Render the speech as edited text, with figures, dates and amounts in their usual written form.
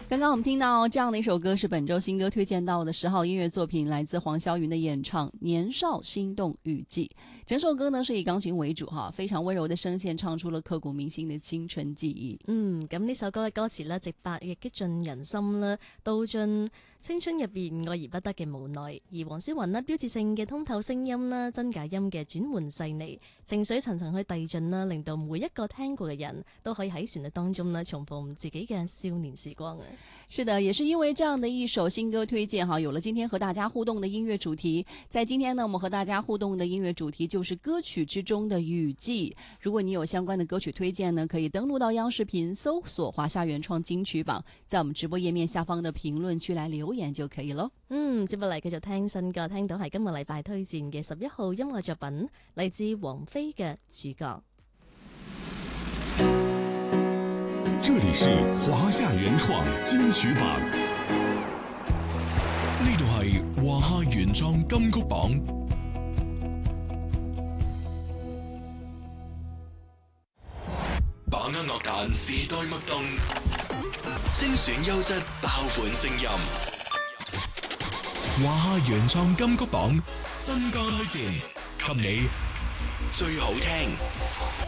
刚刚我们听到这样的一首歌，是本周新歌推荐到的10号音乐作品，来自黄霄云的演唱《年少心动雨季》。整首歌呢是以鋼琴為主哈，非常溫柔的聲線唱出了刻骨銘心的青春記憶。 咁呢首歌嘅歌詞呢，直白亦激進人心啦，道盡青春入邊愛而不得嘅無奈。而黃霄雲呢，標誌性嘅通透聲音啦，真假音嘅轉換細膩，情緒層層去遞進啦，令到每一個聽過嘅人都可以喺旋律當中呢，重逢自己嘅少年時光啊！ 是的，也是因為這樣的一首新歌推薦哈，有了今天和大家互動的音樂主題。在今天呢，我們和大家互動的音樂主題就是歌曲之中的雨季。如果你有相關的歌曲推薦呢，可以登錄到央視頻搜索華夏原創金曲榜，在我們直播頁面下方的評論區來留言就可以咯。 接落嚟繼續聽新歌，聽到係今個禮拜推薦嘅11號音樂作品，嚟自王菲嘅主角。 這裡是華夏原創金曲榜，呢度係華夏原創金曲榜。把握樂壇時代脈動，精選優質爆款聲音。華夏原創金曲榜新歌推薦，給你最好聽。